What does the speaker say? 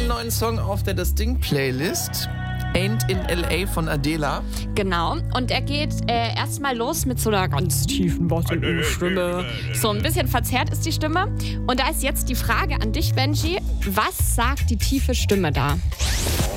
neuen Song auf der Distinct-Playlist. Ain't in L.A. von Adela. Genau, und er geht erstmal los mit so einer ganz tiefen Stimme. So ein bisschen verzerrt ist die Stimme. Und da ist jetzt die Frage an dich, Benji. Was sagt die tiefe Stimme da?